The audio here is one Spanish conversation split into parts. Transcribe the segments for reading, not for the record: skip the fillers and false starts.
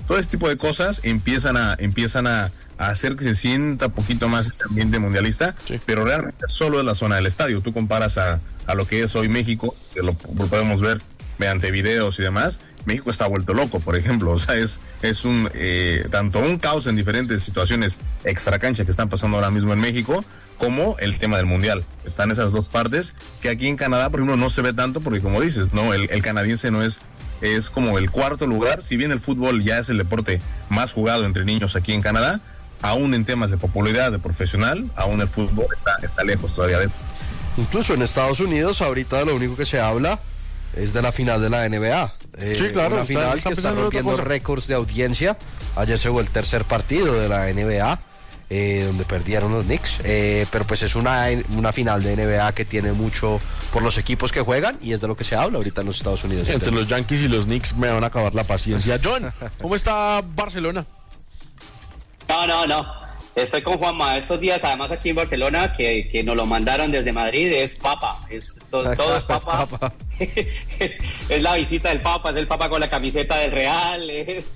todo este tipo de cosas empiezan a hacer que se sienta un poquito más ese ambiente mundialista, sí. Pero realmente solo es la zona del estadio. Tú comparas a lo que es hoy México, que lo podemos ver mediante videos y demás. México está vuelto loco, por ejemplo. O sea, es un tanto un caos en diferentes situaciones extracancha que están pasando ahora mismo en México, como el tema del mundial. Están esas dos partes que aquí en Canadá, por ejemplo, no se ve tanto, porque como dices, no, el canadiense no es como el cuarto lugar. Si bien el fútbol ya es el deporte más jugado entre niños aquí en Canadá, aún en temas de popularidad, de profesional, aún el fútbol está lejos todavía de eso. Incluso en Estados Unidos, ahorita lo único que se habla es de la final de la NBA. Sí, claro. Una final que está rompiendo récords de audiencia. Ayer se jugó el tercer partido de la NBA, donde perdieron los Knicks. Pero pues es una final de NBA que tiene mucho por los equipos que juegan, y es de lo que se habla ahorita en los Estados Unidos. Sí, entre los Yankees y los Knicks me van a acabar la paciencia. John, ¿cómo está Barcelona? No. Estoy con Juanma estos días, además aquí en Barcelona, que nos lo mandaron desde Madrid, es Papa, todo es Papa. Es la visita del Papa, es el Papa con la camiseta del Real,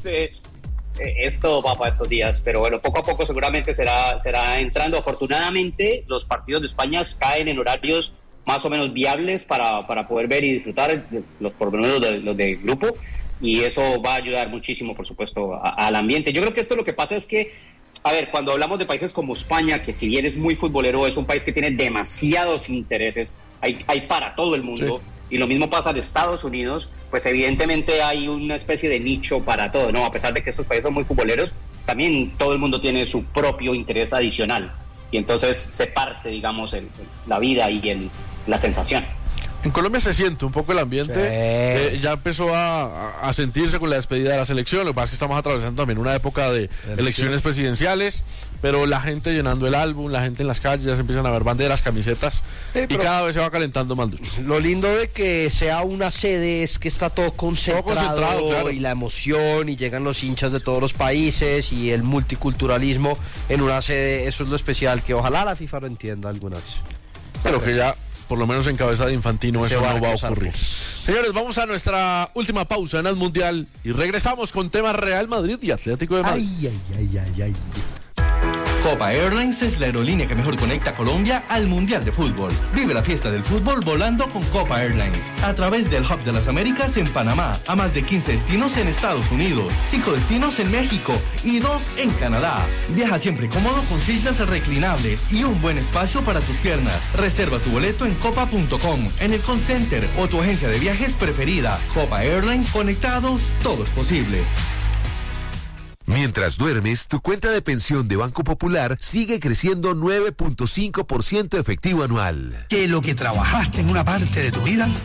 es todo Papa estos días, pero bueno, poco a poco seguramente será entrando. Afortunadamente los partidos de España caen en horarios más o menos viables para poder ver y disfrutar, por lo menos los de grupo, y eso va a ayudar muchísimo, por supuesto, al ambiente. Yo creo que esto lo que pasa es que, a ver, cuando hablamos de países como España, que si bien es muy futbolero, es un país que tiene demasiados intereses, hay para todo el mundo, sí. Y lo mismo pasa en Estados Unidos, pues evidentemente hay una especie de nicho para todo, ¿no? A pesar de que estos países son muy futboleros, también todo el mundo tiene su propio interés adicional, y entonces se parte, digamos, la vida y la sensación. En Colombia se siente un poco el ambiente, sí. Ya empezó a sentirse con la despedida de la selección. Lo que pasa es que estamos atravesando también una época de elecciones presidenciales, pero la gente llenando el álbum, la gente en las calles, ya se empiezan a ver banderas, camisetas, y cada vez se va calentando más duro. Lo lindo de que sea una sede es que está todo concentrado, claro. Y la emoción, y llegan los hinchas de todos los países, y el multiculturalismo en una sede, eso es lo especial, que ojalá la FIFA lo entienda alguna vez. Pero que ya, por lo menos en cabeza de Infantino, eso no va a ocurrir. Señores, vamos a nuestra última pausa en el Mundial y regresamos con temas Real Madrid y Atlético de Madrid. Ay. Copa Airlines es la aerolínea que mejor conecta a Colombia al Mundial de Fútbol. Vive la fiesta del fútbol volando con Copa Airlines a través del Hub de las Américas en Panamá, a más de 15 destinos en Estados Unidos, 5 destinos en México y 2 en Canadá. Viaja siempre cómodo con sillas reclinables y un buen espacio para tus piernas. Reserva tu boleto en copa.com, en el call center o tu agencia de viajes preferida. Copa Airlines, conectados, todo es posible. Mientras duermes, tu cuenta de pensión de Banco Popular sigue creciendo 9.5% efectivo anual. Que lo que trabajaste en una parte de tu vida